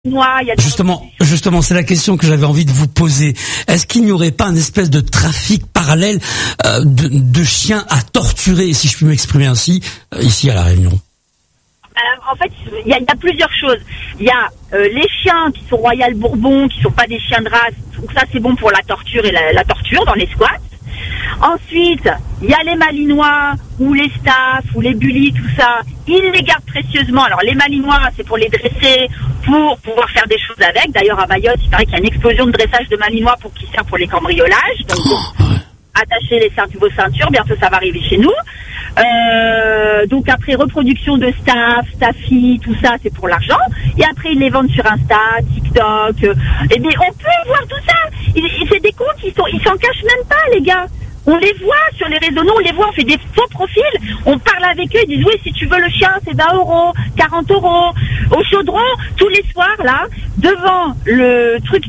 Malinois, il y a Justement, c'est la question que j'avais envie de vous poser. Est-ce qu'il n'y aurait pas un espèce de trafic parallèle de chiens à torturer, si je puis m'exprimer ainsi, ici à La Réunion? En fait, il y a plusieurs choses. Il y a les chiens qui sont Royal Bourbon, qui sont pas des chiens de race. Donc ça, c'est bon pour la torture et la torture dans les squats. Ensuite, il y a les Malinois ou les staffs ou les bullies, tout ça. Ils les gardent précieusement. Alors les Malinois, c'est pour les dresser, pour pouvoir faire des choses avec. D'ailleurs, à Mayotte, il paraît qu'il y a une explosion de dressage de Malinois qui sert pour les cambriolages. Donc, attachez vos ceintures. Bientôt, ça va arriver chez nous. Donc après, reproduction de staffy, tout ça, c'est pour l'argent. Et après, ils les vendent sur Insta, TikTok. Et bien, on peut voir tout ça. C'est des comptes, ils s'en cachent même pas, les gars. On les voit sur les réseaux, nous on les voit, on fait des faux profils, on parle avec eux, ils disent oui, si tu veux le chien, c'est 20 €, 40 €. Au Chaudron, tous les soirs, là, devant le truc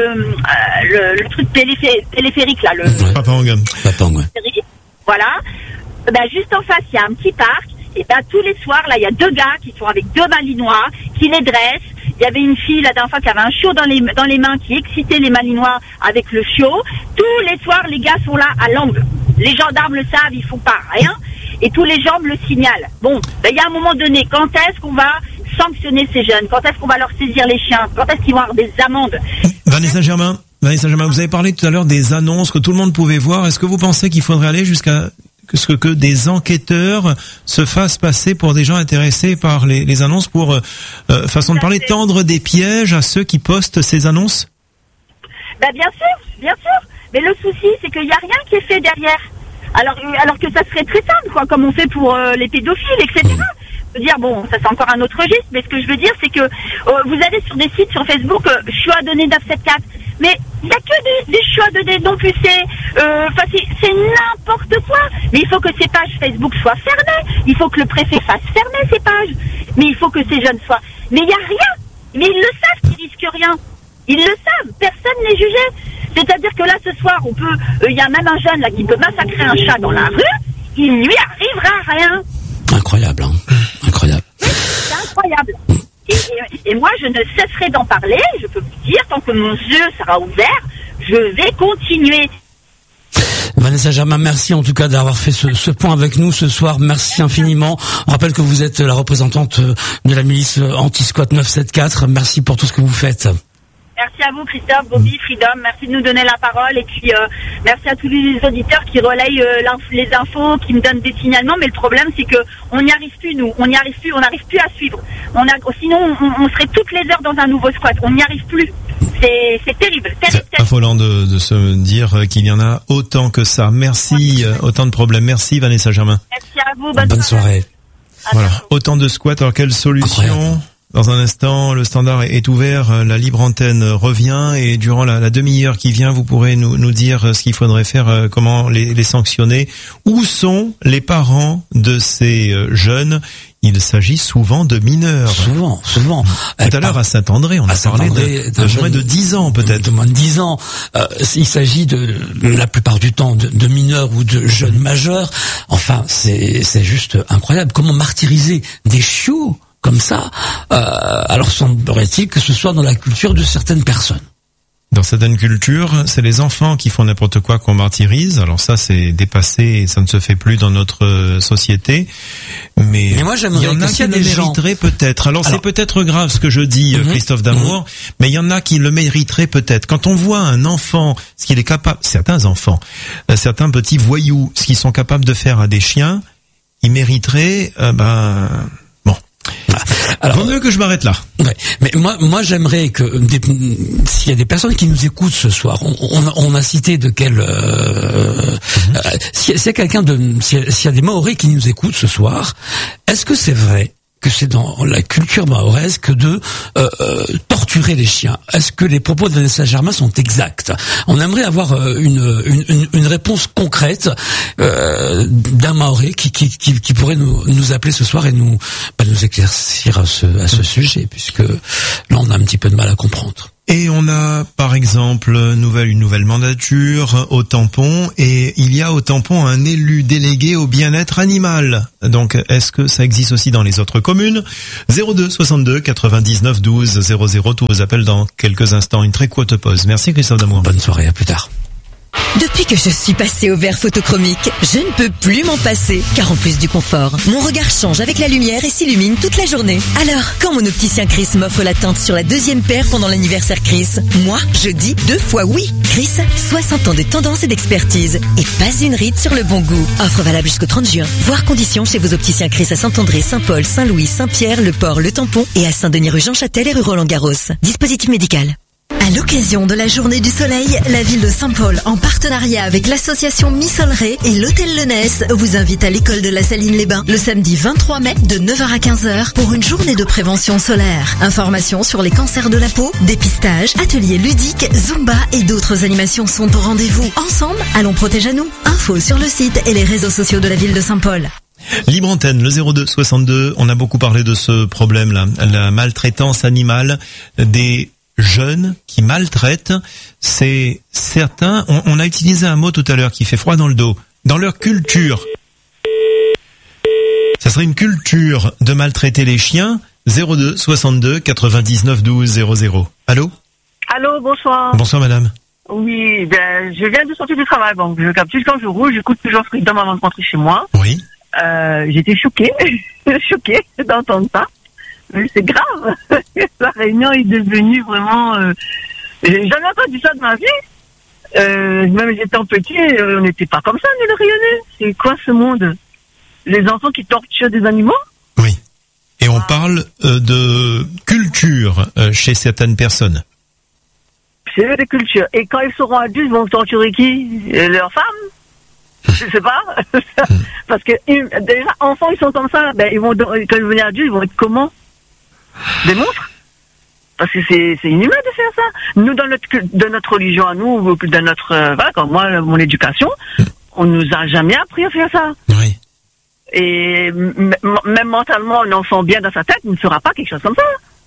téléphérique, là, le Papang, ouais. Voilà. Ben, juste en face, il y a un petit parc, et ben, tous les soirs, là, il y a 2 gars qui sont avec 2 Malinois, qui les dressent. Il y avait une fille, la dernière fois, qui avait un chiot dans les mains, qui excitait les Malinois avec le chiot. Tous les soirs, les gars sont là à l'angle. Les gendarmes le savent, ils font pas rien. Et tous les gens me le signalent. Bon, ben, il y a un moment donné, quand est-ce qu'on va sanctionner ces jeunes? Quand est-ce qu'on va leur saisir les chiens? Quand est-ce qu'ils vont avoir des amendes? Vanessa Germain, vous avez parlé tout à l'heure des annonces que tout le monde pouvait voir. Est-ce que vous pensez qu'il faudrait aller jusqu'à ce que des enquêteurs se fassent passer pour des gens intéressés par les annonces pour, façon de parler, tendre des pièges à ceux qui postent ces annonces? Ben, bien sûr. Mais le souci, c'est qu'il n'y a rien qui est fait derrière. Alors que ça serait très simple, quoi, comme on fait pour les pédophiles, etc. Je veux dire, bon, ça c'est encore un autre registre, mais ce que je veux dire, c'est que vous allez sur des sites sur Facebook, chiots à donner 974, mais il n'y a que des chiots à donner non pucés, c'est n'importe quoi. Mais il faut que ces pages Facebook soient fermées, il faut que le préfet fasse fermer ces pages, mais il faut que ces jeunes soient... Mais il n'y a rien, mais ils le savent qu'ils risquent rien, ils le savent, personne n'est jugé. C'est-à-dire que là, ce soir, il y a même un jeune là qui peut massacrer un chat dans la rue, il lui arrivera rien. Incroyable, hein. Incroyable. C'est incroyable. Et moi, je ne cesserai d'en parler, je peux vous dire, tant que mon yeux sera ouvert, je vais continuer. Vanessa Germain, merci en tout cas d'avoir fait ce point avec nous ce soir. Merci infiniment. On rappelle que vous êtes la représentante de la milice anti-squat 974. Merci pour tout ce que vous faites. Merci à vous, Christophe, Bobby, Freedom. Merci de nous donner la parole. Et puis, merci à tous les auditeurs qui relayent les infos, qui me donnent des signalements. Mais le problème, c'est que on n'y arrive plus, nous. On n'arrive plus à suivre. Sinon, on serait toutes les heures dans un nouveau squat. On n'y arrive plus. C'est terrible. C'est affolant de se dire qu'il y en a autant que ça. Merci, autant de problèmes. Merci, Vanessa Germain. Merci à vous. Bonne soirée. Voilà. Autant de squats. Alors, quelle solution? Incroyable. Dans un instant, le standard est ouvert, la libre antenne revient et durant la demi-heure qui vient, vous pourrez nous dire ce qu'il faudrait faire, comment les sanctionner. Où sont les parents de ces jeunes? Il s'agit souvent de mineurs. Souvent. Tout à l'heure à Saint-André, on a parlé de moins de 10 ans peut-être. De moins de 10 ans. Il s'agit la plupart du temps de mineurs ou de jeunes majeurs. Enfin, c'est juste incroyable. Comment martyriser des chiots comme ça, alors semblerait-il que ce soit dans la culture de certaines personnes. Dans certaines cultures, c'est les enfants qui font n'importe quoi qu'on martyrise. Alors ça, c'est dépassé et ça ne se fait plus dans notre société. Mais moi, j'aimerais il y en a qui le mériteraient peut-être. Alors c'est peut-être grave ce que je dis, Christophe D'Amour, mais il y en a qui le mériteraient peut-être. Quand on voit un enfant, ce qu'il est capable, certains enfants, certains petits voyous, ce qu'ils sont capables de faire à des chiens, ils mériteraient, Alors, vaut mieux que je m'arrête là. Ouais. Mais moi, j'aimerais que s'il y a des personnes qui nous écoutent ce soir, on a cité de quel, s'il y a quelqu'un s'il y a des Maoris qui nous écoutent ce soir, est-ce que c'est vrai que c'est dans la culture mahoraise que de torturer les chiens? Est-ce que les propos de Vanessa Germain sont exacts? On aimerait avoir une réponse concrète d'un Maoré qui pourrait nous appeler ce soir et nous éclaircir à ce sujet, puisque là on a un petit peu de mal à comprendre. Et on a, par exemple, une nouvelle mandature au tampon, et il y a au tampon un élu délégué au bien-être animal. Donc, est-ce que ça existe aussi dans les autres communes? 02 62 99 12 00, tous vos appels dans quelques instants. Une très courte pause. Merci Christophe Damour. Bonne soirée, à plus tard. Depuis que je suis passée au verre photochromique, je ne peux plus m'en passer. Car en plus du confort, mon regard change avec la lumière et s'illumine toute la journée. Alors, quand mon opticien Chris m'offre la teinte sur la deuxième paire pendant l'anniversaire Chris, moi, je dis 2 fois oui. Chris, 60 ans de tendance et d'expertise. Et pas une ride sur le bon goût. Offre valable jusqu'au 30 juin. Voir conditions chez vos opticiens Chris à Saint-André, Saint-Paul, Saint-Louis, Saint-Pierre, Le Port, Le Tampon et à Saint-Denis rue Jean Châtel et rue Roland-Garros. Dispositif médical. À l'occasion de la Journée du Soleil, la ville de Saint-Paul, en partenariat avec l'association Mi-Soleil et l'hôtel Lenesse, vous invite à l'école de la Saline-les-Bains le samedi 23 mai de 9h à 15h pour une journée de prévention solaire. Informations sur les cancers de la peau, dépistage, ateliers ludiques, Zumba et d'autres animations sont au rendez-vous. Ensemble, allons protéger à nous. Infos sur le site et les réseaux sociaux de la ville de Saint-Paul. Libre antenne, le 02 62, on a beaucoup parlé de ce problème-là, la maltraitance animale des jeunes qui maltraitent, c'est certain. On a utilisé un mot tout à l'heure qui fait froid dans le dos. Dans leur culture, ça serait une culture de maltraiter les chiens. 02 62 99 12 00. Allô? Allô, bonsoir. Bonsoir madame. Oui, ben je viens de sortir du travail, donc je capture quand je roule, j'écoute toujours Freedom avant de rentrer chez moi. Oui. J'étais choquée, choquée d'entendre ça. C'est grave. La Réunion est devenue vraiment... j'ai jamais entendu ça de ma vie. Même étant petit, on n'était pas comme ça, nous, les Réunionnais. C'est quoi ce monde? Les enfants qui torturent des animaux? Oui. Et on parle de culture chez certaines personnes. C'est des cultures. Et quand ils seront adultes, ils vont torturer qui? Leurs femmes? Je sais pas. Parce que déjà, enfants, ils sont comme ça. Ben, ils vont, quand ils vont devenir adultes, ils vont être comment? Des monstres? Parce que c'est inhumain de faire ça. Nous, de notre religion à nous, de notre, voilà, comme moi, mon éducation, on nous a jamais appris à faire ça. Oui. Et même mentalement, un enfant bien dans sa tête ne fera pas quelque chose comme ça.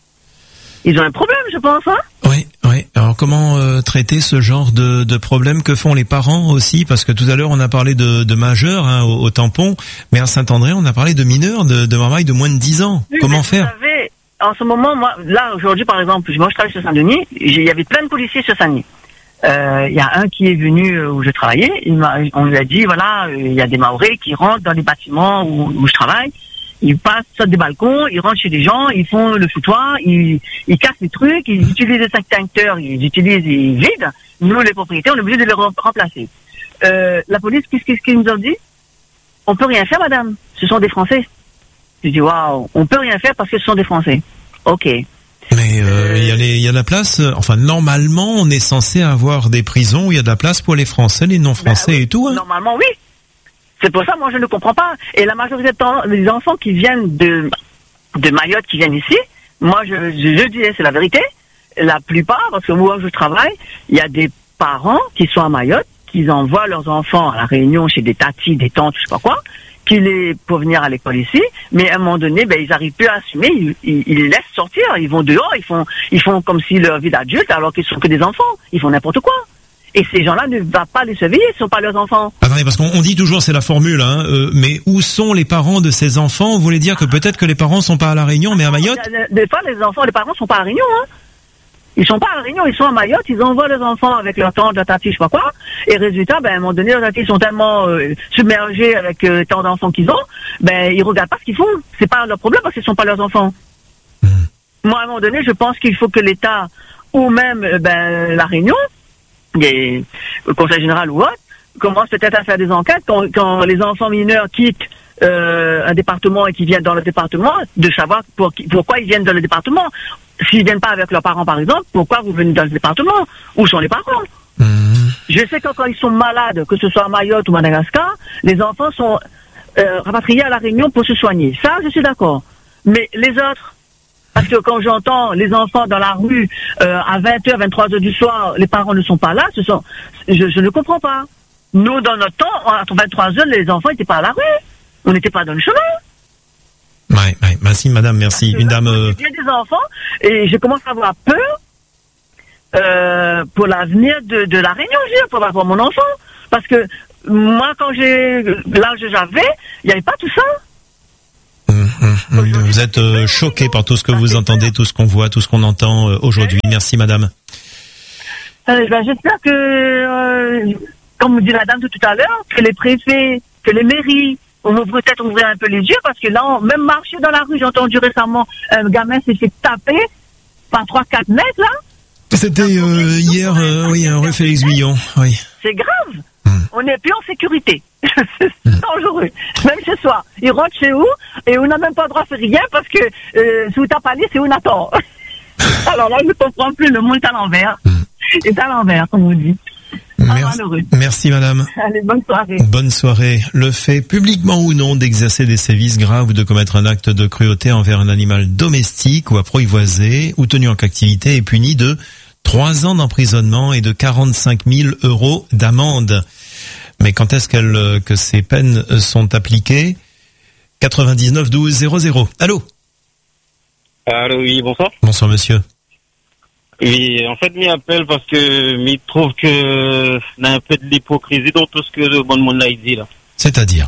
Ils ont un problème, je pense, hein? Oui, oui. Alors comment traiter ce genre de problème? Que font les parents aussi? Parce que tout à l'heure on a parlé de majeurs hein, au tampon, mais à Saint-André on a parlé de mineurs, de mamailles de moins de 10 ans. Oui, comment faire? Vous savez, en ce moment, moi, là aujourd'hui par exemple, moi je travaille sur Saint-Denis, il y avait plein de policiers sur Saint-Denis. Il y a un qui est venu où je travaillais, on lui a dit voilà, il y a des Maoris qui rentrent dans les bâtiments où je travaille. Ils passent sur des balcons, ils rentrent chez les gens, ils font le foutoir, ils cassent les trucs, ils utilisent les extincteurs, ils vident. Nous, les propriétaires, on est obligé de les remplacer. La police, qu'est-ce qu'ils nous ont dit? On peut rien faire, madame. Ce sont des Français. Je dis, waouh, on peut rien faire parce que ce sont des Français. Ok. Mais il y a de la place. Enfin, normalement, on est censé avoir des prisons où il y a de la place pour les Français, les non-Français et tout. Hein. Normalement, oui. C'est pour ça, moi, je ne comprends pas. Et la majorité des enfants qui viennent de Mayotte, qui viennent ici, moi, je disais, c'est la vérité. La plupart, parce que moi, je travaille, il y a des parents qui sont à Mayotte, qui envoient leurs enfants à la Réunion chez des tatis, des tantes, je sais pas quoi, pour venir à l'école ici, mais à un moment donné, ben, ils arrivent plus à assumer, ils les laissent sortir, ils vont dehors, ils font comme si leur vie d'adulte, alors qu'ils sont que des enfants, ils font n'importe quoi. Et ces gens-là ne vont pas les surveiller, ce ne sont pas leurs enfants. Attendez, parce qu'on dit toujours, c'est la formule, hein, mais où sont les parents de ces enfants? Vous voulez dire que peut-être que les parents sont pas à La Réunion, mais à Mayotte? Des fois, les parents sont pas à La Réunion, hein. Ils sont pas à La Réunion, ils sont à Mayotte, ils envoient leurs enfants avec leur tante, leur tati, je sais pas quoi. Et résultat, ben, à un moment donné, leurs tatis sont tellement submergés avec tant d'enfants qu'ils ont, ben, ils regardent pas ce qu'ils font. C'est pas leur problème parce que ce sont pas leurs enfants. Moi, à un moment donné, je pense qu'il faut que l'État, ou même, La Réunion, le Conseil général ou autre, commence peut-être à faire des enquêtes quand les enfants mineurs quittent un département et qui viennent dans le département, de savoir pourquoi ils viennent dans le département. S'ils viennent pas avec leurs parents, par exemple, pourquoi vous venez dans le département? Où sont les parents? Je sais que quand ils sont malades, que ce soit à Mayotte ou Madagascar, les enfants sont rapatriés à La Réunion pour se soigner. Ça, je suis d'accord. Mais les autres, parce que quand j'entends les enfants dans la rue à 20h, 23h du soir, les parents ne sont pas là, je ne comprends pas. Nous, dans notre temps, entre 23h, les enfants n'étaient pas à la rue. On n'était pas dans le chemin. Ouais. Merci, madame, merci. Une dame. Il y a des enfants, et je commence à avoir peur pour l'avenir de la Réunion, je veux dire, pour mon enfant. Parce que moi, quand l'âge que j'avais, il n'y avait pas tout ça. Vous êtes choqué par tout ce que vous entendez, tout ce qu'on voit, tout ce qu'on entend aujourd'hui. Merci, madame. J'espère que, comme dit la dame de tout à l'heure, que les préfets, que les mairies vont peut-être ouvrir un peu les yeux, parce que là, même marcher dans la rue, j'ai entendu récemment un gamin s'est fait taper par 3-4 mètres, là. C'était hier, oui, un rue Félix Guyon, oui. C'est grave. On n'est plus en sécurité. C'est dangereux. Même chez soi. Ils rentrent chez vous et on n'a même pas le droit de faire rien parce que si vous tapez c'est où on attend. Alors là, je ne comprends plus. Le monde est à l'envers. C'est à l'envers, comme on dit. Merci, madame. Allez, bonne soirée. Bonne soirée. Le fait, publiquement ou non, d'exercer des sévices graves ou de commettre un acte de cruauté envers un animal domestique ou apprivoisé ou tenu en captivité est puni de 3 ans d'emprisonnement et de 45 000 € d'amende. Mais quand est-ce que ces peines sont appliquées? 99 12 00. Allô? Allô, oui, bonsoir. Bonsoir, monsieur. Oui, en fait, m'y appelle parce que m'y trouve que y a un peu de l'hypocrisie dans tout ce que le bon monde là il dit là. C'est-à-dire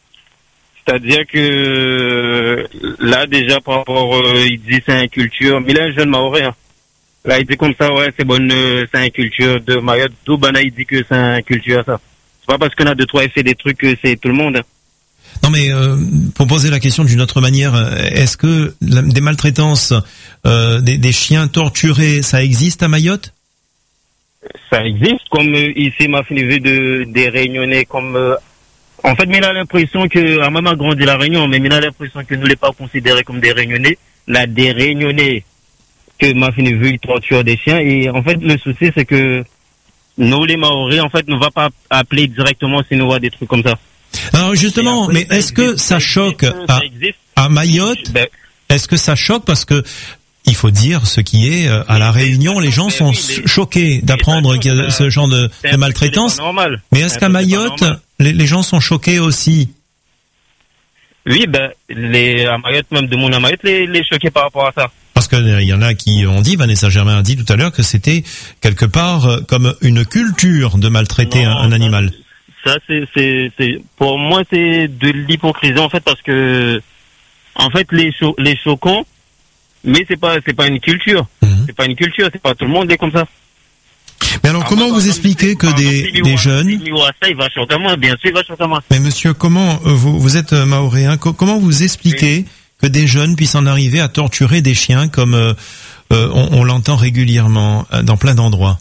que là déjà par rapport il dit c'est une culture, mais là un jeune maoré hein. Là il dit comme ça ouais c'est bonne c'est une culture de Mayotte, tout bana il dit que c'est une culture ça. C'est pas parce qu'on a 2-3 fait des trucs que c'est tout le monde. Hein. Non mais pour poser la question d'une autre manière, est-ce que des maltraitances, des chiens torturés, ça existe à Mayotte? Ça existe, comme ici m'a fini vu des Réunionnais comme en fait, mais il a l'impression que, à même a grandi la Réunion, mais il a l'impression que nous les pas considérés comme des Réunionnais. Là, des Réunionnais que m'a fini vu, ils torturent des chiens. Et en fait, le souci, c'est que nous, les Maoris, en fait, ne va pas appeler directement si nous voit des trucs comme ça. Alors justement, après, mais est-ce que ça choque à Mayotte? Est-ce que ça choque parce que il faut dire ce qui est à la Réunion, les gens sont choqués d'apprendre qu'il y a ce genre de maltraitance. Mais est-ce qu'à Mayotte, les gens sont choqués aussi? Oui, à Mayotte, même de mon à Mayotte, les choqués par rapport à ça. Parce qu'il y en a qui ont dit, Vanessa Germain a dit tout à l'heure que c'était quelque part comme une culture de maltraiter un animal. Ça, c'est pour moi, c'est de l'hypocrisie en fait, parce que en fait, les choquants, mais c'est pas une culture. C'est pas une culture, c'est pas tout le monde est comme ça. Mais alors, comment vous expliquez que des jeunes... Il va chanter moi, bien sûr, il va chanter moi. Mais monsieur, comment, vous êtes mahoréen, comment vous expliquez que des jeunes puissent en arriver à torturer des chiens comme on l'entend régulièrement dans plein d'endroits?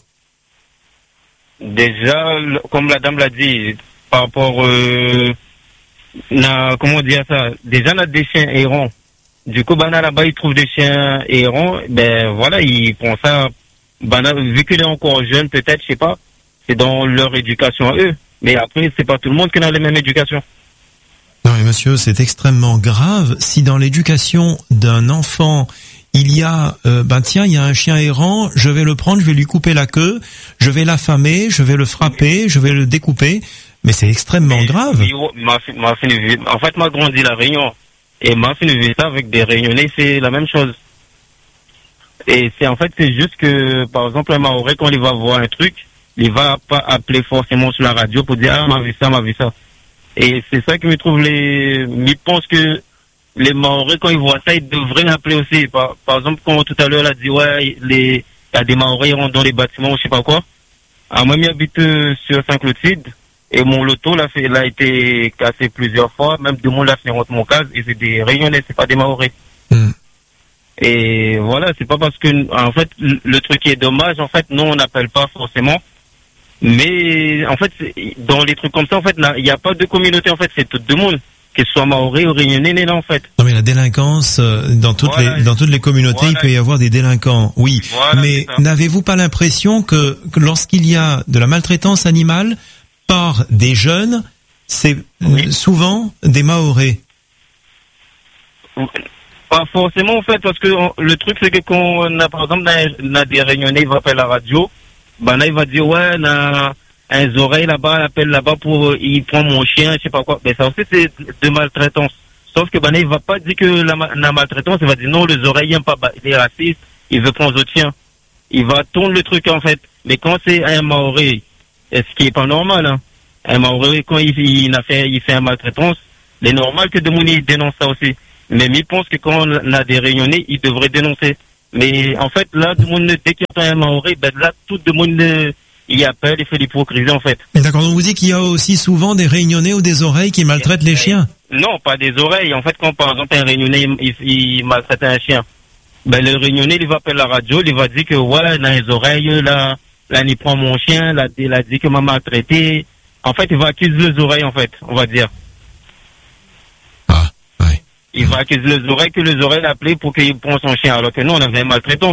Déjà, comme la dame l'a dit, par rapport... comment dire ça? Déjà, on a des chiens errants. Du coup, là-bas, ils trouvent des chiens errants. Voilà, ils prennent ça... vu qu'il est encore jeune, peut-être, je sais pas, c'est dans leur éducation à eux. Mais après, c'est pas tout le monde qui a la même éducation. Non, mais monsieur, c'est extrêmement grave. Si dans l'éducation d'un enfant, il y a, tiens, il y a un chien errant, je vais le prendre, je vais lui couper la queue, je vais l'affamer, je vais le frapper, je vais le découper. Mais c'est extrêmement grave. En fait, m'a grandi la Réunion. Et m'a fini ça avec des Réunionnais, c'est la même chose. Et c'est juste que, par exemple, un Maoré, quand il va voir un truc, il va pas appeler forcément sur la radio pour dire, m'a vu ça. Et c'est ça que je trouve ils pensent que les Maorés, quand ils voient ça, ils devraient appeler aussi. Par exemple, quand tout à l'heure, elle a dit, ouais, il y a des Maorés, ils rentrent dans les bâtiments, je sais pas quoi. Alors, moi, j'habite sur Saint-Clotilde, et mon loto, là, a été cassé plusieurs fois, même deux monde l'a fait rentrer mon case, et c'est des Réunionnais, c'est pas des Maorés. Et voilà, c'est pas parce que, en fait, le truc qui est dommage, en fait, non, on n'appelle pas forcément. Mais, en fait, dans les trucs comme ça, en fait, il n'y a pas de communauté, en fait, c'est tout le monde. Que ce soit Maoré ou Réunionnais, là, en fait. Non, mais la délinquance, dans toutes les communautés, il peut y avoir des délinquants. Oui. Voilà, mais n'avez-vous pas l'impression que lorsqu'il y a de la maltraitance animale par des jeunes, c'est souvent des Maorés? Pas forcément, en fait, parce que le truc, c'est que quand on a, par exemple, on a des Réunionnais, ils vont appeler la radio, là, il va dire, ouais, on a un oreille là-bas, il appelle là-bas il prend mon chien, je sais pas quoi. Mais ça aussi, c'est de maltraitance. Sauf que, il va pas dire que la maltraitance, il va dire, non, les oreilles, il n'aime pas, il est raciste, il veut prendre d'autres chiens. il va tourner le truc en fait. Mais quand c'est un Maoré, ce qui est pas normal, hein. Un Maoré, quand il fait un maltraitance, c'est normal que de monde dénonce ça aussi. Mais il pense que quand on a des Réunionnais, il devrait dénoncer. Mais en fait, là, tout le monde, dès qu'il y a un Maoré, ben là, tout le monde il appelle, il fait l'hypocrisie en fait. D'accord, donc vous dites qu'il y a aussi souvent des Réunionnais ou des oreilles qui maltraitent les chiens? Non, pas des oreilles. En fait, quand par exemple un Réunionnais, il maltraite un chien, ben le Réunionnais, il va appeler la radio, il va dire que voilà, dans les oreilles, là, il prend mon chien, là, il a dit que m'a maltraité. En fait, il va accuser les oreilles, en fait, on va dire. Ah, ouais. Il va accuser les oreilles que les oreilles l'appelaient pour qu'il prenne son chien, alors que nous, on avait une maltraitance.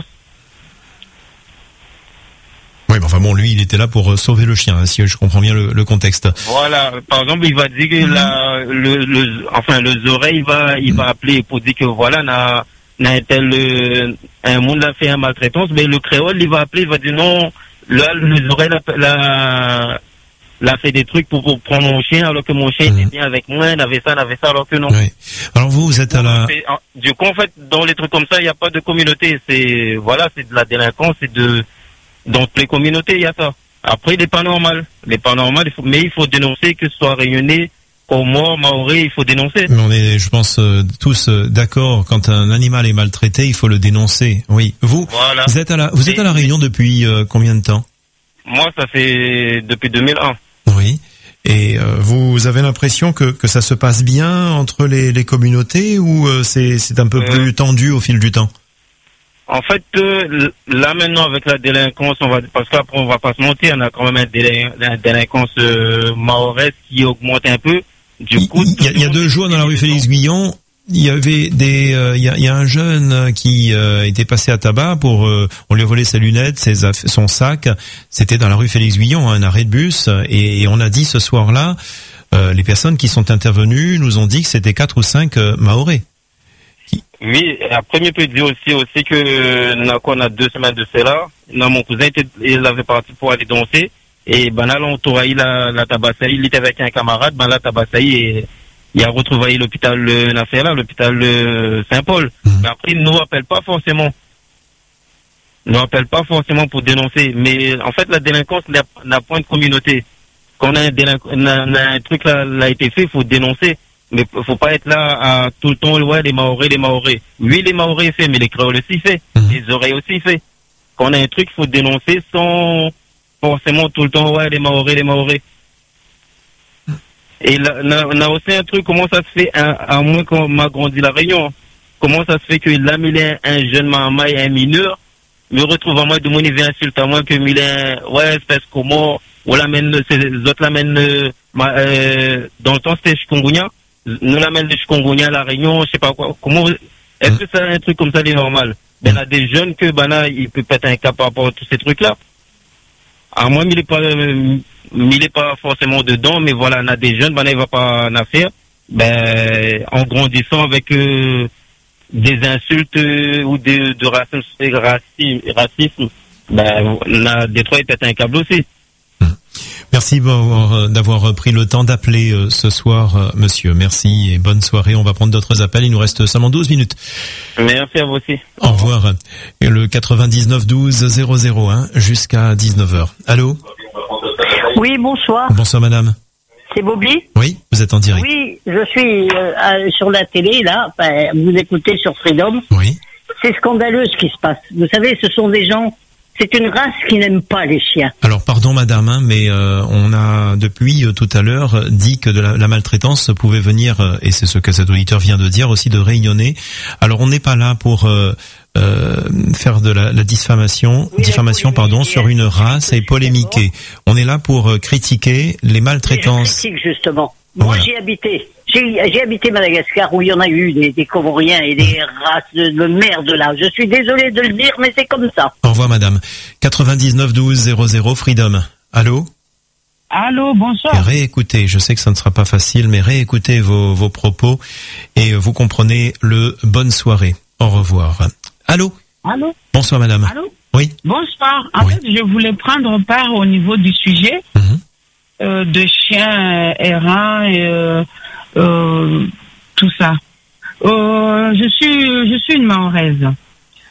Oui, mais enfin bon, lui, il était là pour sauver le chien, hein, si je comprends bien le contexte. Voilà, par exemple, il va dire que les oreilles, il va appeler pour dire que voilà, un monde a fait une maltraitance, mais le créole, il va appeler, il va dire non, là, les oreilles, l'a fait des trucs pour prendre mon chien, alors que mon chien était bien avec moi, il avait ça, alors que non. Oui. Alors vous êtes à la... Du coup, en fait, dans les trucs comme ça, il n'y a pas de communauté, c'est de la délinquance, dans toutes les communautés, il y a ça. Après, il n'est pas normal. Mais il faut dénoncer, que ce soit Réunionnais, Comores, Maoré, il faut dénoncer. Mais on est, je pense, tous d'accord. Quand un animal est maltraité, il faut le dénoncer. Oui. Vous êtes à la Réunion depuis combien de temps? Moi, ça fait depuis 2001. Oui. Et vous avez l'impression que ça se passe bien entre les communautés ou c'est un peu plus tendu au fil du temps? En fait, là maintenant avec la délinquance, parce qu'après on va pas se mentir, on a quand même une délinquance mahoraise qui augmente un peu. Du coup, il y a 2 jours dans la rue Félix-Guyon, il y avait il y a un jeune qui était passé à tabac pour on lui a volé ses lunettes, son sac. C'était dans la rue Félix-Guyon, un arrêt de bus, et on a dit ce soir-là, les personnes qui sont intervenues nous ont dit que c'était 4 ou 5 Mahorais. Oui, après, je peux dire aussi que, qu'on a 2 semaines de cela, mon cousin il avait parti pour aller danser, et ben là, on touraille la tabassaï, il était avec un camarade, ben là, tabassaï, et il a retrouvé l'hôpital, l'hôpital Saint-Paul. Mais après, il nous appelle pas forcément. Pour dénoncer. Mais, en fait, la délinquance n'a point de communauté. Quand on a un truc là, a été fait, il faut dénoncer. Mais faut pas être là à tout le temps, ouais, les Mahorais. Oui, les Mahorais fait, mais les créoles aussi fait. Les oreilles aussi fait. Quand on a un truc, il faut dénoncer sans forcément tout le temps, ouais, les Mahorais. Et là, on a aussi un truc, comment ça se fait, à moins qu'on m'a grandi la Réunion, comment ça se fait que là, il est un jeune Mahamaï, un mineur, me retrouve à moi, de mon il vient insulter à moi, que il est, ouais, espèce comment, ou l'amène, les autres l'amènent, dans le temps, c'était Chikungunya. Nous l'amène de Chikungunya à la Réunion, je sais pas quoi. Comment, est-ce que c'est un truc comme ça, est normal? Ben, il y a des jeunes que, ben là, il peut péter un cap par rapport à tous ces trucs-là. À moi, il est pas forcément dedans, mais voilà, on a des jeunes, ben là, il va pas en affaire. Ben, en grandissant avec, des insultes, ou de racisme, ben, là, Détroit, il pète un câble aussi. Merci d'avoir pris le temps d'appeler ce soir, monsieur. Merci et bonne soirée. On va prendre d'autres appels. Il nous reste seulement 12 minutes. Merci à vous aussi. Au revoir. Et le 99 12 001 jusqu'à 19h. Allô? Oui, bonsoir. Bonsoir, madame. C'est Bobby? Oui, vous êtes en direct. Oui, je suis sur la télé, là. Enfin, vous écoutez sur Freedom. Oui. C'est scandaleux ce qui se passe. Vous savez, ce sont des gens... C'est une race qui n'aime pas les chiens. Alors, pardon madame, hein, mais on a depuis tout à l'heure dit que de la maltraitance pouvait venir, et c'est ce que cet auditeur vient de dire, aussi de Réunionnais. Alors, on n'est pas là pour faire de la diffamation, sur une race et polémiquer. On est là pour critiquer les maltraitances. Je critique justement. Moi, voilà. J'ai habité Madagascar où il y en a eu des Comoriens et des races de merde là. Je suis désolé de le dire, mais c'est comme ça. Au revoir, madame. 99 12 00 Freedom. Allô? Allô, bonsoir. Et réécoutez, je sais que ça ne sera pas facile, mais réécoutez vos propos et vous comprenez le bonne soirée. Au revoir. Allô? Allô? Bonsoir, madame. Allô? Oui. Bonsoir. En fait, je voulais prendre part au niveau du sujet de chiens errants et tout ça. Je suis une Mahoraise.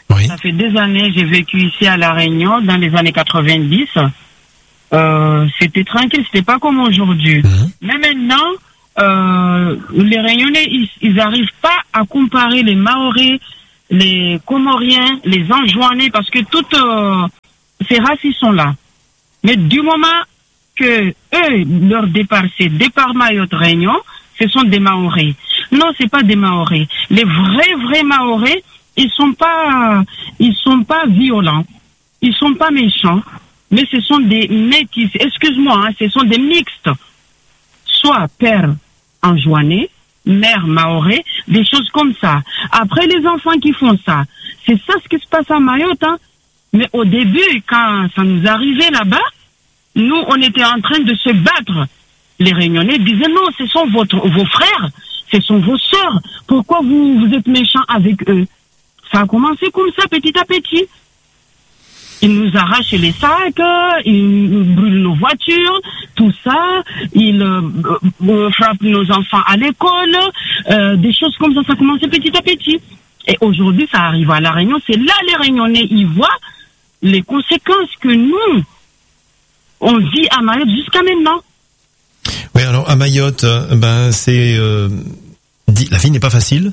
Oui. Ça fait des années, j'ai vécu ici à La Réunion, dans les années 90. C'était tranquille, c'était pas comme aujourd'hui. Mais maintenant, les Réunionnais, ils arrivent pas à comparer les Mahorais, les Comoriens, les Anjouanais, parce que toutes ces races, ils sont là. Mais du moment que eux, leur départ, c'est départ Mayotte-Réunion, ce sont des Mahorais. Non, c'est pas des Mahorais. Les vrais Mahorais, ils sont pas violents. Ils sont pas méchants. Mais ce sont des métis. Excuse-moi, ce sont des mixtes. Soit père anjouanais, mère mahorais, des choses comme ça. Après, les enfants qui font ça, c'est ça ce qui se passe à Mayotte, hein. Mais au début, quand ça nous arrivait là-bas, nous, on était en train de se battre. Les Réunionnais disaient non, ce sont vos frères, ce sont vos sœurs. Pourquoi vous êtes méchants avec eux? Ça a commencé comme ça, petit à petit. Ils nous arrachent les sacs, ils brûlent nos voitures, tout ça. Ils frappent nos enfants à l'école, des choses comme ça. Ça a commencé petit à petit. Et aujourd'hui, ça arrive à La Réunion. C'est là les Réunionnais, ils voient les conséquences que nous, on vit à Mayotte jusqu'à maintenant. Oui, alors à Mayotte, c'est la vie n'est pas facile.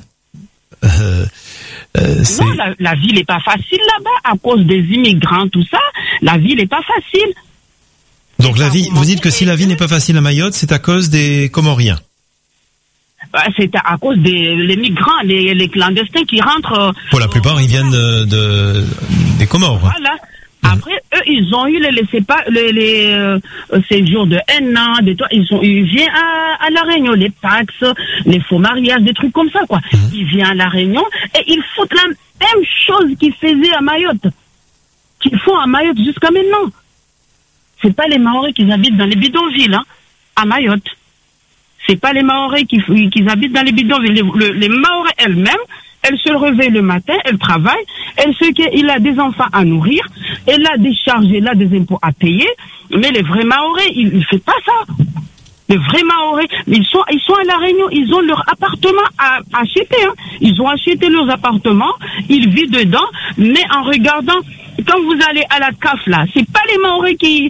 Non, la vie n'est pas facile là-bas à cause des immigrants, tout ça. La vie n'est pas facile. Donc la vie, vous dites que si la vie n'est pas facile à Mayotte, c'est à cause des Comoriens. C'est à cause des migrants, les clandestins qui rentrent. Pour la plupart, ils viennent des Comores. Voilà. Après, eux, ils ont eu les séjours de 1 an, ils viennent à La Réunion, les taxes, les faux mariages, des trucs comme ça, quoi. Ils viennent à La Réunion et ils foutent la même chose qu'ils faisaient à Mayotte, qu'ils font à Mayotte jusqu'à maintenant. C'est pas les Mahorais qui habitent dans les bidonvilles, hein, à Mayotte. C'est pas les Mahorais qui habitent dans les bidonvilles. Les Mahorais elles-mêmes, elle se réveille le matin, elle travaille, elle sait qu'il a des enfants à nourrir, elle a des charges, elle a des impôts à payer, mais les vrais Mahorais, ils ne font pas ça. Les vrais Mahorais, ils sont à La Réunion, ils ont leur appartement à acheter, hein. Ils ont acheté leurs appartements, ils vivent dedans, mais en regardant, quand vous allez à la CAF là, c'est pas les Mahorais qui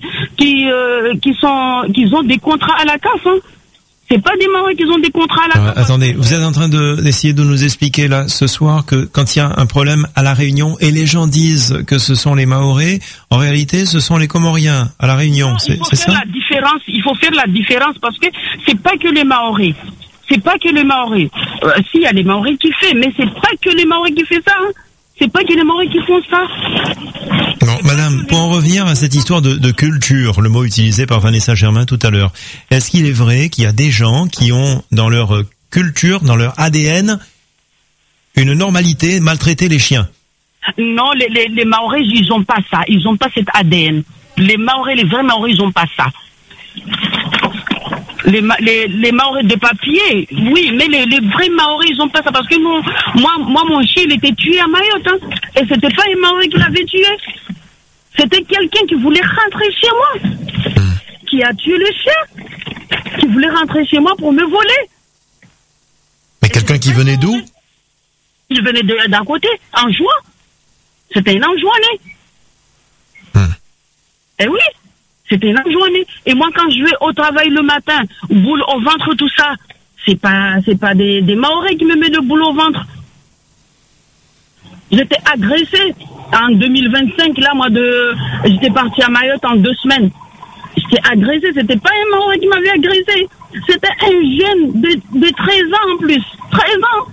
ont des contrats à la CAF, hein. C'est pas des Mahorais qui ont des contrats à la CAF. Attendez, vous êtes en train d'essayer de nous expliquer là ce soir que quand il y a un problème à La Réunion et les gens disent que ce sont les Mahorais, en réalité ce sont les Comoriens à La Réunion, non, c'est ça? Il faut faire la différence parce que c'est pas que les Mahorais. C'est pas que les Mahorais. Si, il y a les Mahorais qui font, mais c'est pas que les Mahorais qui font ça, hein. C'est pas que les Mahorais qui font ça. Non, madame, pour en revenir à cette histoire de culture, le mot utilisé par Vanessa Germain tout à l'heure, est-ce qu'il est vrai qu'il y a des gens qui ont dans leur culture, dans leur ADN, une normalité, maltraiter les chiens? Non, les Mahorais, ils ont pas ça. Ils ont pas cet ADN. Les Mahorais, les vrais Mahorais, ils ont pas ça. Les Mahorais de papier, oui, mais les vrais Mahorais, ils ont pas ça. Parce que moi, mon chien, il était tué à Mayotte, hein. Et c'était pas les Mahorais qui l'avaient tué. C'était quelqu'un qui voulait rentrer chez moi. Qui a tué le chien. Qui voulait rentrer chez moi pour me voler. Mais quelqu'un qui venait d'où? Il venait d'à côté, en juin. C'était un Anjouanais. Eh oui. C'était une journée. Et moi, quand je vais au travail le matin, boule au ventre, tout ça, c'est pas des Mahorais qui me mettent le boule au ventre. J'étais agressée en 2025, là, j'étais partie à Mayotte en 2 semaines. J'étais agressée, c'était pas un Mahorais qui m'avait agressée. C'était un jeune de 13 ans en plus. 13 ans.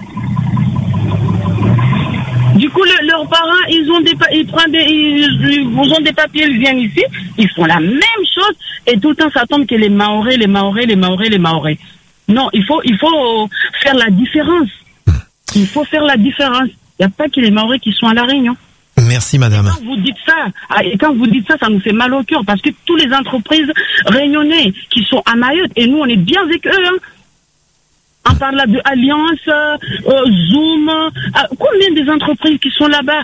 Du coup, leurs parents, ils ont des papiers, ils viennent ici, ils font la même chose, et tout le temps, ça tombe que les Mahorais. Non, il faut faire la différence. Il faut faire la différence. Il n'y a pas que les Mahorais qui sont à La Réunion. Merci, madame. Et quand vous dites ça, ça nous fait mal au cœur, parce que toutes les entreprises réunionnaises qui sont à Mayotte, et nous, on est bien avec eux, hein. On parle là de Alliance, Zoom, combien des entreprises qui sont là-bas?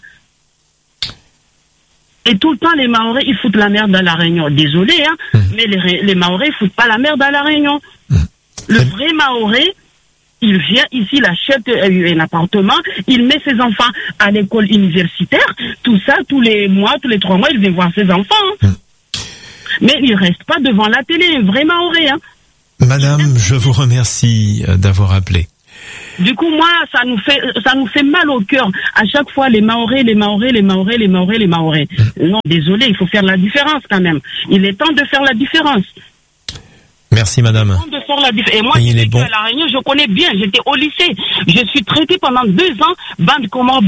Et tout le temps, les Mahorais, ils foutent la merde à La Réunion. Désolé, hein, mais les Mahorais, ils foutent pas la merde à La Réunion. Le vrai Mahorais, il vient ici, il achète un appartement, il met ses enfants à l'école universitaire, tout ça, tous les 3 mois, il vient voir ses enfants. Mais il reste pas devant la télé, vraiment aurait. Madame, je vous remercie d'avoir appelé. Du coup, moi, ça nous fait mal au cœur. À chaque fois, les Mahorais. Non, désolé, il faut faire la différence quand même. Il est temps de faire la différence. Merci, madame. Et moi, j'étais à La Réunion, je connais bien. J'étais au lycée. Je suis traité pendant 2 ans. Bande Comore.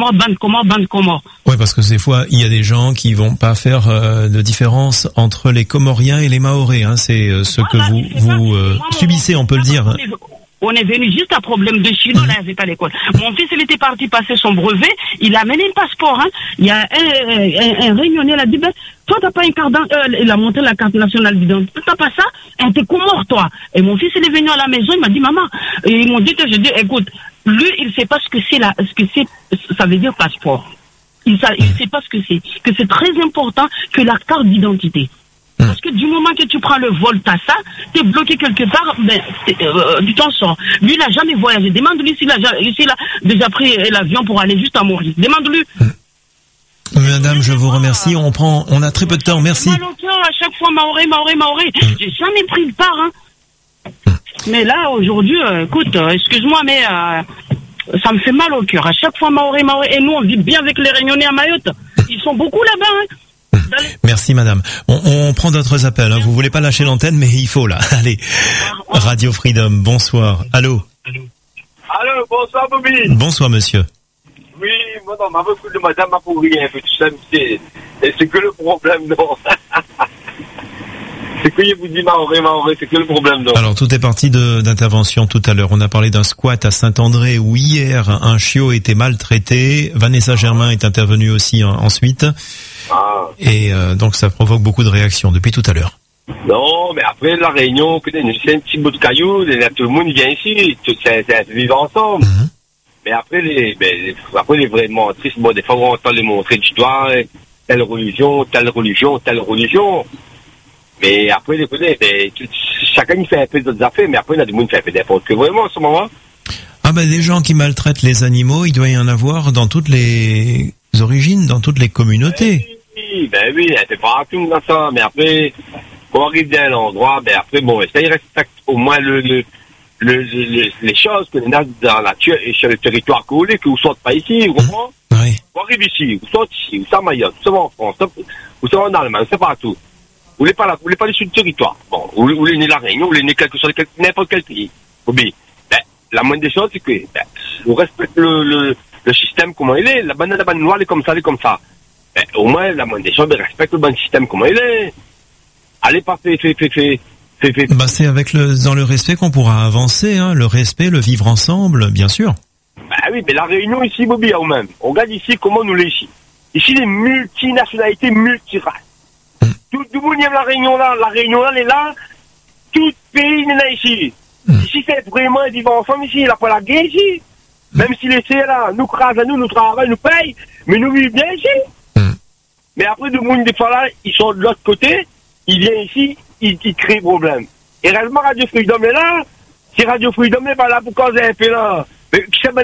Oui, parce que des fois, il y a des gens qui vont pas faire de différence entre les Comoriens et les Mahorais. C'est ce que vous subissez, on peut le dire. On est venu juste à problème de chinois, là, j'étais à l'école. Mon fils, il était parti passer son brevet, il a amené le passeport, Il y a un réunionnais, il a dit, toi, t'as pas une carte il a montré la carte nationale d'identité, t'as pas ça? T'es Comore, toi. Et mon fils, il est venu à la maison, il m'a dit, maman, et ils m'ont dit, je dis, écoute, lui, il sait pas ce que c'est ça veut dire passeport. Il sait pas ce que c'est très important que la carte d'identité. Parce que du moment que tu prends le vol, t'as ça, t'es bloqué quelque part, tu t'en sors. Lui, il a jamais voyagé. Demande-lui s'il a déjà pris l'avion pour aller juste à Maurice. Demande-lui. Madame, je vous remercie. On a très peu de temps. Merci. Mal au cœur, à chaque fois, Mahorais. J'ai jamais pris le part, Mais là, aujourd'hui, écoute, excuse-moi, mais ça me fait mal au cœur. À chaque fois, Mahorais. Et nous, on vit bien avec les Réunionnais à Mayotte. Ils sont beaucoup là-bas, Merci, madame. On prend d'autres appels. Vous voulez pas lâcher l'antenne, mais il faut là. Allez. Radio Freedom, bonsoir. Allô, bonsoir, Bobby. Bonsoir, monsieur. Oui, moi, non, ma beaucoup de madame m'a pour rien. Tout ça, c'est que le problème, non. C'est que je vous dis Mahorais, c'est que le problème, non. Alors, tout est parti d'intervention tout à l'heure. On a parlé d'un squat à Saint-André où hier, un chiot était maltraité. Vanessa Germain est intervenue aussi ensuite. Et donc ça provoque beaucoup de réactions depuis tout à l'heure. Non, mais après la Réunion, c'est un petit bout de caillou, tout le monde vient ici, c'est vivre ensemble. Mais après les vraiment tristes, des fois on entend les montrer du doigt, telle religion. Mais après chacun y fait un peu d'autres affaires, mais après il y a du monde qui fait un peu n'importe quoi vraiment en ce moment. Des gens qui maltraitent les animaux, il doit y en avoir dans toutes les origines, dans toutes les communautés. Oui, c'est partout dans ça, mais après, quand on arrive dans un endroit, après, ça y respecte au moins les choses que les gens dans la nature et sur le territoire que vous sortez pas ici, vous comprenez? Oui. Vous arrivez ici, vous sortez ici, vous sortez à Mayotte, vous sortez en France, vous sortez en Allemagne, c'est partout. Vous voulez pas aller sur le territoire. Bon, vous voulez né la Réunion, vous voulez né n'importe quel pays. La moindre des choses, c'est que, vous respectez le système comment il est, la banane noire, elle est comme ça. Au moins, la moindre des choses, respecte le bon système comment il est. Allez pas fait. C'est dans le respect qu'on pourra avancer, le respect, le vivre ensemble, bien sûr. Oui, mais la Réunion ici, Bobby, au même. On regarde ici comment nous l'est ici. Ici, les multinationalités, multiraces. Tout le monde aime la Réunion là, elle est là. Tout pays est là ici. Ici, c'est vraiment un vivre ensemble ici, il n'y a pas la guerre ici. Même si les là, nous crasent à nous travaillons, nous payent, mais nous vivons bien ici. Mais après, le monde des fois là, ils sont de l'autre côté, ils viennent ici, ils créent problème. Et réellement, Radio Freedom est là. Si Radio Freedom n'est pas là pour causer un peu là, mais qui s'est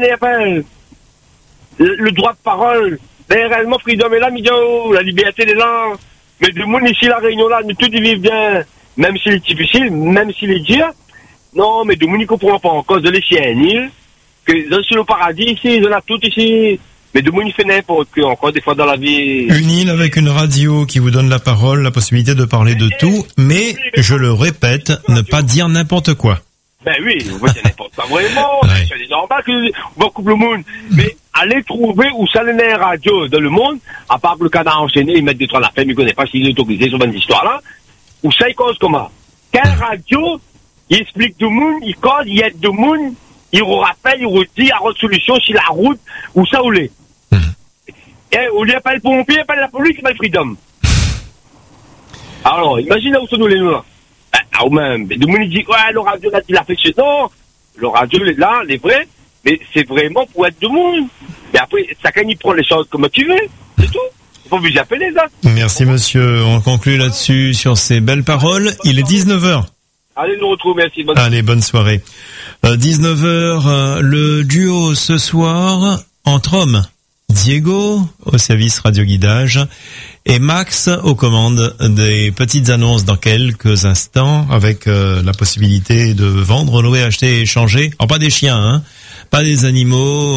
le droit de parole, réellement, Freedom est là, mais la liberté est là. Mais le monde ici, la Réunion là, nous tous vivent bien, même s'il est difficile, même s'il est dur. Non, mais le monde ne comprend pas en cause de laisser un île, que dans le paradis ici, ils en ont tout ici. Mais de monde il fait n'importe quoi, encore des fois dans la vie. Une île avec une radio qui vous donne la parole, la possibilité de parler de tout, mais, je le répète, ne pas dire n'importe quoi. Oui, vous dire n'importe quoi, vraiment. C'est normal que vous coupe le monde. Mais allez trouver où ça l'est un radio dans le monde, à part le canard enchaîné, ils mettent des trois la femme, ils ne connaissent pas s'il est autorisé sur une histoire-là, où ça il cause comment? Quelle radio, il explique du monde, il cause, il aide du monde, il vous rappelle, il vous dit, à votre solution, sur la route, où ça où l'est. Et au lieu de pas le pompier, pas la police, pas le Freedom. Alors, imaginez où sont nous les là. Ou même, le monde dit, le radio là, il a fait chez non. Le radio est là, il est vrai, mais c'est vraiment pour être du monde. Mais après, chacun y prend les choses comme tu veux, c'est tout. Il faut vous appeler ça. Merci monsieur, on conclut là-dessus sur ces belles paroles. Il est 19h. Allez, nous retrouver, merci. Allez, bonne soirée. 19h, le duo ce soir entre hommes. Diego au service radioguidage et Max aux commandes des petites annonces dans quelques instants avec la possibilité de vendre, louer, acheter et échanger. Alors pas des chiens, hein, pas des animaux,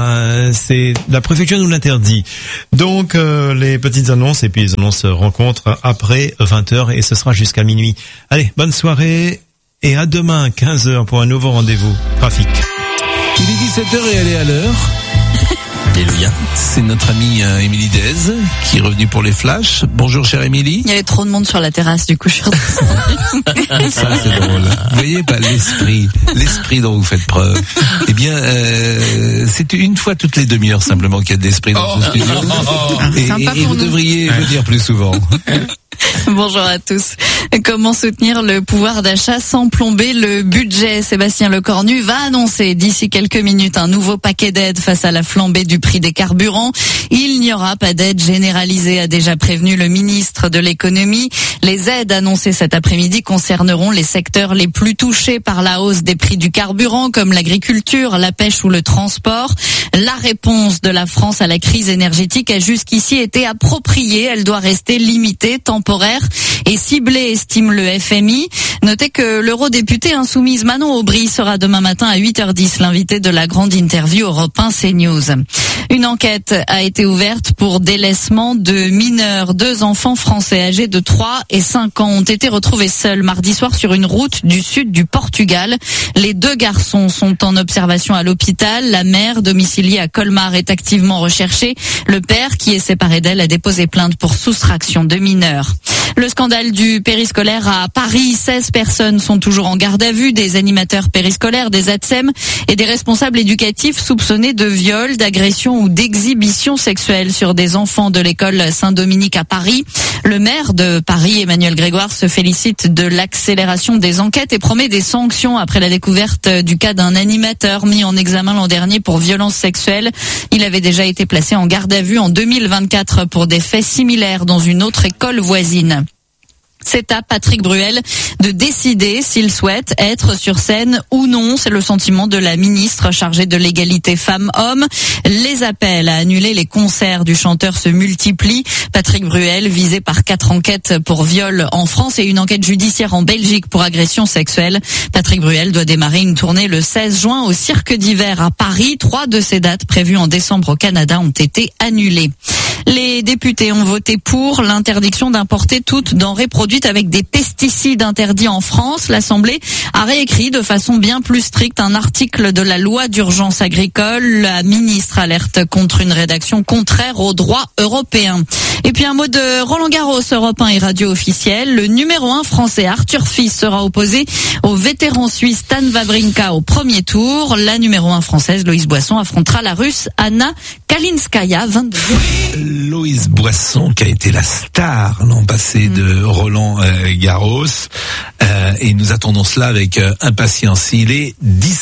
c'est la préfecture nous l'interdit. Donc les petites annonces et puis les annonces rencontres après 20h et ce sera jusqu'à minuit. Allez, bonne soirée et à demain 15h pour un nouveau rendez-vous trafic. Il est 17h et elle est à l'heure. Alléluia. C'est notre amie Émilie Dez qui est revenue pour les flashs. Bonjour chère Émilie. Il y avait trop de monde sur la terrasse, du coup je suis redescendue. Ça c'est drôle. Vous voyez pas l'esprit dont vous faites preuve. Eh bien, c'est une fois toutes les demi-heures simplement qu'il y a de l'esprit dans ce studio. Et vous devriez le dire plus souvent. Bonjour à tous. Comment soutenir le pouvoir d'achat sans plomber le budget? Sébastien Lecornu va annoncer d'ici quelques minutes un nouveau paquet d'aides face à la flambée du prix des carburants. Il n'y aura pas d'aide généralisée, a déjà prévenu le ministre de l'économie. Les aides annoncées cet après-midi concerneront les secteurs les plus touchés par la hausse des prix du carburant, comme l'agriculture, la pêche ou le transport. La réponse de la France à la crise énergétique a jusqu'ici été appropriée. Elle doit rester limitée, temporaire et ciblée, estime le FMI. Notez que l'eurodéputée insoumise Manon Aubry sera demain matin à 8h10 l'invité de la grande interview Europe 1 CNews. Une enquête a été ouverte pour délaissement de mineurs. 2 enfants français âgés de 3 et 5 ans ont été retrouvés seuls mardi soir sur une route du sud du Portugal. Les 2 garçons sont en observation à l'hôpital. La mère, domiciliée à Colmar, est activement recherchée. Le père, qui est séparé d'elle, a déposé plainte pour soustraction de mineurs. Le scandale du périscolaire à Paris. 16 personnes sont toujours en garde à vue, des animateurs périscolaires, des ATSEM et des responsables éducatifs soupçonnés de viol, d'agression ou d'exhibition sexuelle sur des enfants de l'école Saint-Dominique à Paris. Le maire de Paris, Emmanuel Grégoire, se félicite de l'accélération des enquêtes et promet des sanctions après la découverte du cas d'un animateur mis en examen l'an dernier pour violence sexuelle. Il avait déjà été placé en garde à vue en 2024 pour des faits similaires dans une autre école voisine. C'est à Patrick Bruel de décider s'il souhaite être sur scène ou non. C'est le sentiment de la ministre chargée de l'égalité femmes-hommes. Les appels à annuler les concerts du chanteur se multiplient. Patrick Bruel, visé par 4 enquêtes pour viol en France et une enquête judiciaire en Belgique pour agression sexuelle. Patrick Bruel doit démarrer une tournée le 16 juin au Cirque d'hiver à Paris. 3 de ces dates prévues en décembre au Canada ont été annulées. Les députés ont voté pour l'interdiction d'importer toute denrée produite avec des pesticides interdits en France. L'Assemblée a réécrit de façon bien plus stricte un article de la loi d'urgence agricole. La ministre alerte contre une rédaction contraire aux droits européens. Et puis un mot de Roland Garros, Europe 1 et radio officielle. Le numéro 1 français Arthur Fils sera opposé au vétéran suisse Stan Wawrinka au premier tour. La numéro 1 française Loïs Boisson affrontera la russe Anna Kalinskaya, 22 jours. Loïs Boisson qui a été la star l'an passé de Roland Garros et nous attendons cela avec impatience. Il est 17